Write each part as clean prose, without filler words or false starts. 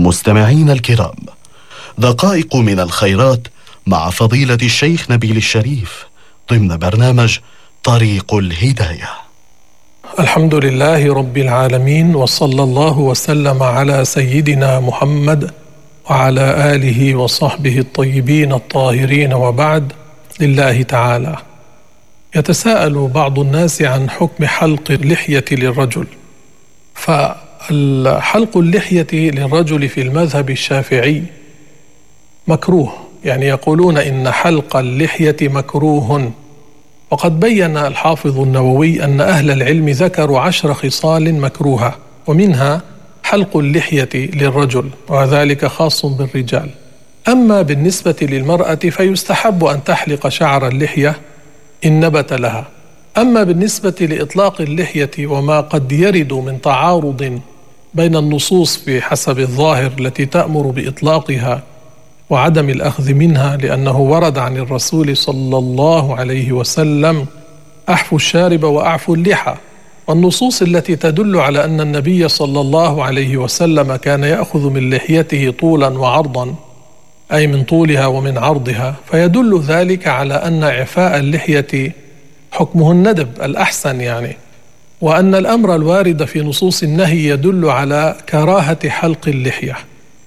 مستمعين الكرام، دقائق من الخيرات مع فضيلة الشيخ نبيل الشريف ضمن برنامج طريق الهداية. الحمد لله رب العالمين، وصلى الله وسلم على سيدنا محمد وعلى آله وصحبه الطيبين الطاهرين، وبعد. لله تعالى. يتساءل بعض الناس عن حكم حلق اللحية للرجل. فالحلق اللحية للرجل في المذهب الشافعي مكروه، يعني يقولون إن حلق اللحية مكروه. وقد بين الحافظ النووي أن أهل العلم ذكروا 10 خصال مكروهة، ومنها حلق اللحية للرجل، وذلك خاص بالرجال. أما بالنسبة للمرأة فيستحب أن تحلق شعر اللحية إن نبت لها. أما بالنسبة لإطلاق اللحية وما قد يرد من تعارض بين النصوص بحسب الظاهر التي تأمر بإطلاقها وعدم الأخذ منها، لأنه ورد عن الرسول صلى الله عليه وسلم: أحفوا الشارب وأعفوا اللحى. والنصوص التي تدل على أن النبي صلى الله عليه وسلم كان يأخذ من لحيته طولا وعرضا، أي من طولها ومن عرضها، فيدل ذلك على أن إعفاء اللحية حكمه الندب الأحسن يعني، وأن الأمر الوارد في نصوص النهي يدل على كراهة حلق اللحية.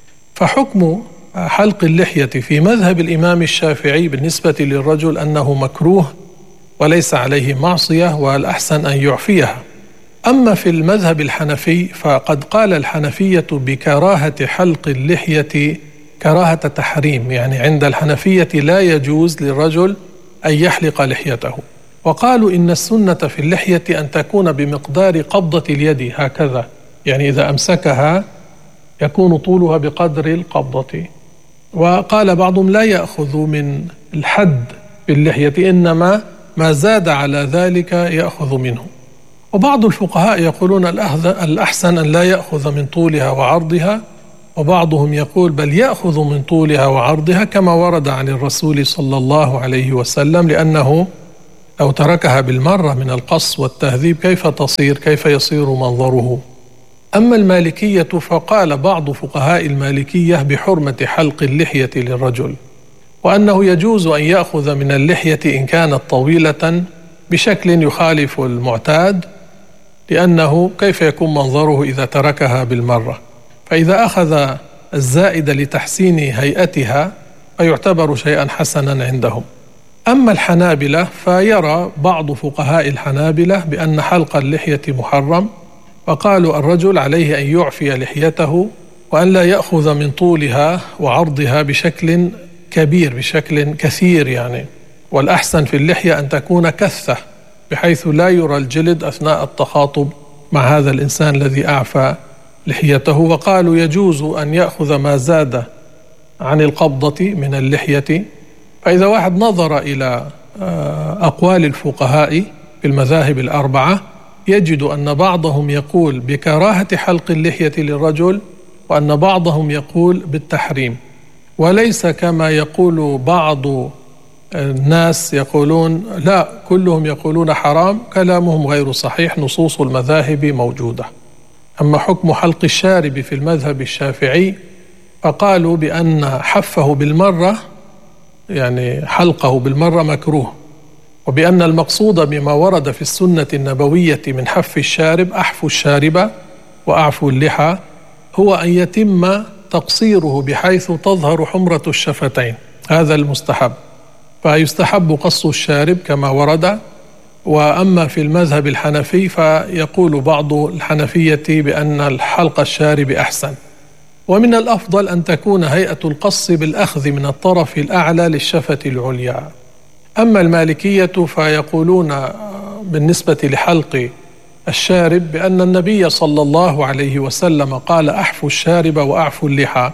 فحكم حلق اللحية في مذهب الإمام الشافعي بالنسبة للرجل أنه مكروه وليس عليه معصية، والأحسن أن يعفيها. أما في المذهب الحنفي فقد قال الحنفية بكراهة حلق اللحية كراهة تحريم، يعني عند الحنفية لا يجوز للرجل أن يحلق لحيته. وقالوا إن السنة في اللحية أن تكون بمقدار قبضة اليد هكذا، يعني إذا أمسكها يكون طولها بقدر القبضة. وقال بعضهم لا يأخذ من الحد في اللحية، إنما ما زاد على ذلك يأخذ منه. وبعض الفقهاء يقولون الأحسن أن لا يأخذ من طولها وعرضها، وبعضهم يقول بل يأخذ من طولها وعرضها كما ورد عن الرسول صلى الله عليه وسلم، لأنه لو تركها بالمرة من القص والتهذيب كيف يصير منظره. أما المالكية فقال بعض فقهاء المالكية بحرمة حلق اللحية للرجل، وأنه يجوز أن يأخذ من اللحية إن كانت طويلة بشكل يخالف المعتاد، لأنه كيف يكون منظره إذا تركها بالمرة؟ فإذا أخذ الزائد لتحسين هيئتها فيعتبر شيئا حسنا عندهم. أما الحنابلة فيرى بعض فقهاء الحنابلة بأن حلق اللحية محرم، وقالوا الرجل عليه أن يعفي لحيته وأن لا يأخذ من طولها وعرضها بشكل كبير، بشكل كثير يعني. والأحسن في اللحية أن تكون كثة بحيث لا يرى الجلد أثناء التخاطب مع هذا الإنسان الذي أعفى لحيته. وقالوا يجوز أن يأخذ ما زاد عن القبضة من اللحية. فإذا واحد نظر إلى أقوال الفقهاء في المذاهب الأربعة يجد أن بعضهم يقول بكراهة حلق اللحية للرجل، وأن بعضهم يقول بالتحريم، وليس كما يقول بعض الناس يقولون لا كلهم يقولون حرام. كلامهم غير صحيح، نصوص المذاهب موجودة. أما حكم حلق الشارب في المذهب الشافعي فقالوا بأن حفه بالمرة، يعني حلقه بالمرة مكروه، وبأن المقصود بما ورد في السنة النبوية من حف الشارب أحفوا الشارب وأعفوا اللحى هو أن يتم تقصيره بحيث تظهر حمرة الشفتين، هذا المستحب. فيستحب قص الشارب كما ورد. وأما في المذهب الحنفي فيقول بعض الحنفية بأن الحلق الشارب أحسن، ومن الأفضل أن تكون هيئة القص بالأخذ من الطرف الأعلى للشفة العليا. أما المالكية فيقولون بالنسبة لحلق الشارب بأن النبي صلى الله عليه وسلم قال أحفوا الشارب وأعفوا اللحى،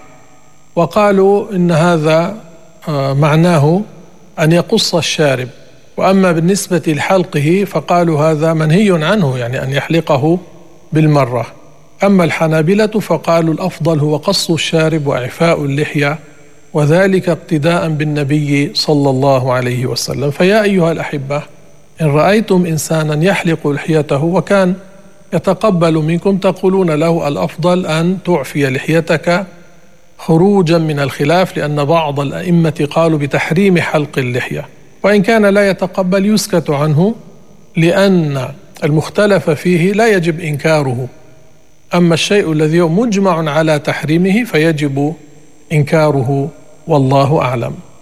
وقالوا إن هذا معناه أن يقص الشارب. وأما بالنسبة لحلقه فقالوا هذا منهي عنه، يعني أن يحلقه بالمرة. أما الحنابلة فقالوا الأفضل هو قص الشارب وإعفاء اللحية، وذلك اقتداء بالنبي صلى الله عليه وسلم. فيا أيها الأحبة، إن رأيتم إنسانا يحلق لحيته وكان يتقبل منكم تقولون له الأفضل أن تعفي لحيتك خروجا من الخلاف، لأن بعض الأئمة قالوا بتحريم حلق اللحية، وإن كان لا يتقبل يسكت عنه لأن المختلف فيه لا يجب إنكاره، أما الشيء الذي هو مجمع على تحريمه فيجب إنكاره، والله أعلم.